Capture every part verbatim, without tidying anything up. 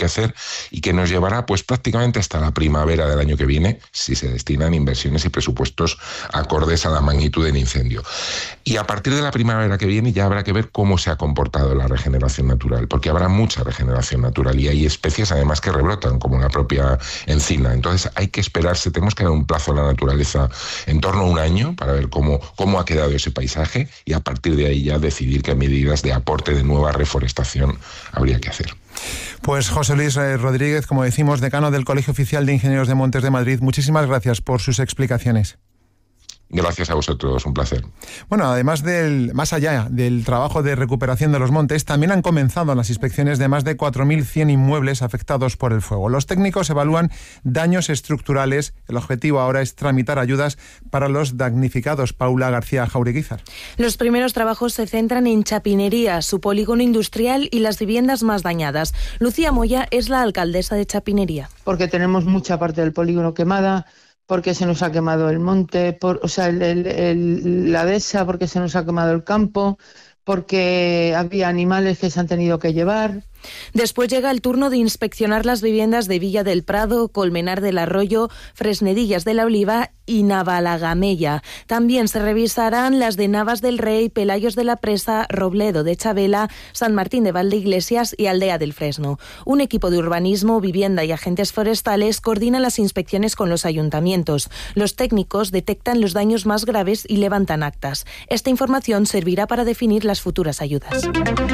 hacer y que nos llevará pues prácticamente hasta la primavera del año que viene, si se destinan inversiones y presupuestos acordes a la magnitud del incendio. Y a partir de la primavera que viene ya habrá que ver cómo se ha comportado la regeneración natural, porque habrá mucha regeneración natural y hay especies además que rebrotan, como la propia encina. Entonces hay que esperarse, tenemos que dar un plazo a la naturaleza en torno a un año para ver cómo, cómo ha quedado ese paisaje y a partir de ahí ya decidir qué medidas de aporte de nueva reforestación habría que hacer. Pues José Luis Rodríguez, como decimos, decano del Colegio Oficial de Ingenieros de Montes de Madrid, muchísimas gracias por sus explicaciones. Gracias a vosotros, un placer. Bueno, además del, más allá del trabajo de recuperación de los montes, también han comenzado las inspecciones de más de cuatro mil cien inmuebles afectados por el fuego. Los técnicos evalúan daños estructurales. El objetivo ahora es tramitar ayudas para los damnificados. Paula García Jaureguizar. Los primeros trabajos se centran en Chapinería, su polígono industrial y las viviendas más dañadas. Lucía Moya es la alcaldesa de Chapinería. Porque tenemos mucha parte del polígono quemada, porque se nos ha quemado el monte, por, o sea, el, el, el, la dehesa, porque se nos ha quemado el campo, porque había animales que se han tenido que llevar. Después llega el turno de inspeccionar las viviendas de Villa del Prado, Colmenar del Arroyo, Fresnedillas de la Oliva y Navalagamella. También se revisarán las de Navas del Rey, Pelayos de la Presa, Robledo de Chabela, San Martín de Valdeiglesias y Aldea del Fresno. Un equipo de urbanismo, vivienda y agentes forestales coordina las inspecciones con los ayuntamientos. Los técnicos detectan los daños más graves y levantan actas. Esta información servirá para definir las futuras ayudas.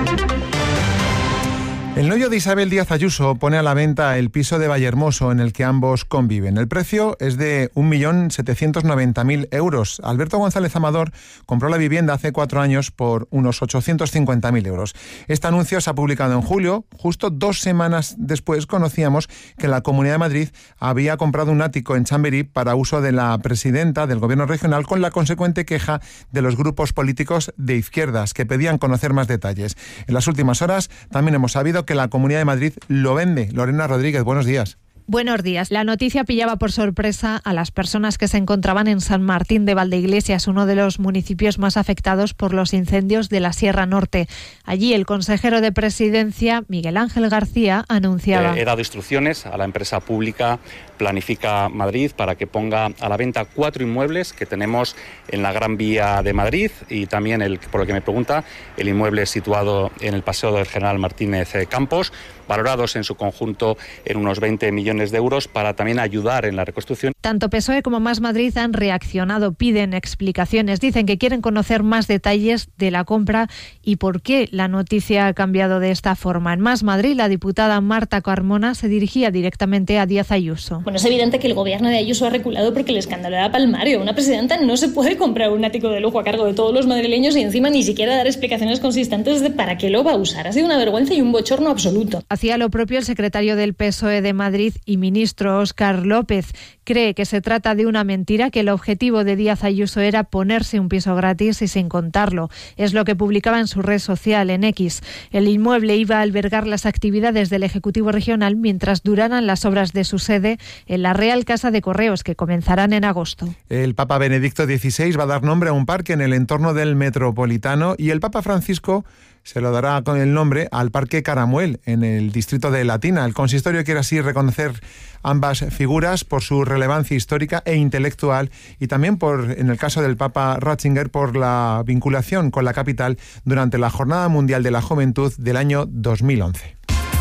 El novio de Isabel Díaz Ayuso pone a la venta el piso de Vallehermoso en el que ambos conviven. El precio es de un millón setecientos noventa mil euros. Alberto González Amador compró la vivienda hace cuatro años por unos ochocientos cincuenta mil euros. Este anuncio se ha publicado en julio. Justo dos semanas después conocíamos que la Comunidad de Madrid había comprado un ático en Chamberí para uso de la presidenta del Gobierno regional, con la consecuente queja de los grupos políticos de izquierdas que pedían conocer más detalles. En las últimas horas también hemos sabido que la Comunidad de Madrid lo vende. Lorena Rodríguez, buenos días. Buenos días. La noticia pillaba por sorpresa a las personas que se encontraban en San Martín de Valdeiglesias, uno de los municipios más afectados por los incendios de la Sierra Norte. Allí el consejero de Presidencia, Miguel Ángel García, anunciaba: eh, He dado instrucciones a la empresa pública Planifica Madrid para que ponga a la venta cuatro inmuebles que tenemos en la Gran Vía de Madrid y también, el, por lo que me pregunta, el inmueble situado en el Paseo del General Martínez Campos, valorados en su conjunto en unos veinte millones de euros para también ayudar en la reconstrucción. Tanto P S O E como Más Madrid han reaccionado, piden explicaciones, dicen que quieren conocer más detalles de la compra y por qué la noticia ha cambiado de esta forma. En Más Madrid, la diputada Marta Carmona se dirigía directamente a Díaz Ayuso. Bueno, es evidente que el gobierno de Ayuso ha reculado porque el escándalo era palmario. Una presidenta no se puede comprar un ático de lujo a cargo de todos los madrileños y encima ni siquiera dar explicaciones consistentes de para qué lo va a usar. Ha sido una vergüenza y un bochorno absoluto. Hacía lo propio el secretario del P S O E de Madrid y ministro Óscar López. Cree que se trata de una mentira, que el objetivo de Díaz Ayuso era ponerse un piso gratis y sin contarlo. Es lo que publicaba en su red social, en X. El inmueble iba a albergar las actividades del Ejecutivo Regional mientras duraran las obras de su sede en la Real Casa de Correos, que comenzarán en agosto. El Papa Benedicto dieciséis va a dar nombre a un parque en el entorno del Metropolitano y el Papa Francisco se lo dará con el nombre al Parque Caramuel, en el distrito de Latina. El consistorio quiere así reconocer ambas figuras por su relevancia histórica e intelectual y también, por, en el caso del Papa Ratzinger, por la vinculación con la capital durante la Jornada Mundial de la Juventud del año dos mil once.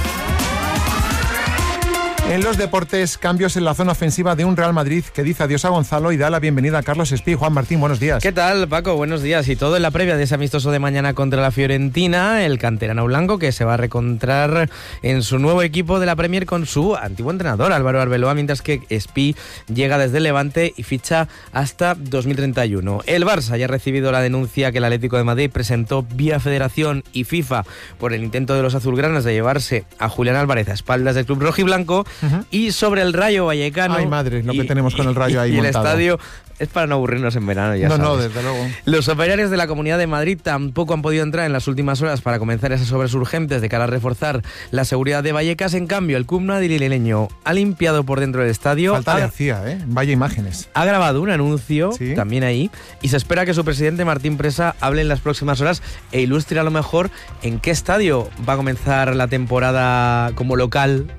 En los deportes, cambios en la zona ofensiva de un Real Madrid que dice adiós a Gonzalo y da la bienvenida a Carlos Espí. Juan Martín, buenos días. ¿Qué tal, Paco? Buenos días. Y todo en la previa de ese amistoso de mañana contra la Fiorentina, el canterano blanco que se va a reencontrar en su nuevo equipo de la Premier con su antiguo entrenador, Álvaro Arbeloa, mientras que Espí llega desde Levante y ficha hasta dos mil treinta y uno. El Barça ya ha recibido la denuncia que el Atlético de Madrid presentó vía Federación y FIFA por el intento de los azulgranas de llevarse a Julián Álvarez a espaldas del club rojiblanco. Uh-huh. Y sobre el Rayo Vallecano. Ay, madre, lo y, que tenemos con el Rayo ahí y montado. el estadio es para no aburrirnos en verano, ya no, sabes. No, desde luego. Los operarios de la Comunidad de Madrid tampoco han podido entrar en las últimas horas para comenzar esas obras urgentes de cara a reforzar la seguridad de Vallecas. En cambio, el club madrileño ha limpiado por dentro del estadio. Falta ha, le hacía, ¿eh? Vaya imágenes. Ha grabado un anuncio, ¿sí?, también ahí, y se espera que su presidente Martín Presa hable en las próximas horas e ilustre a lo mejor en qué estadio va a comenzar la temporada como local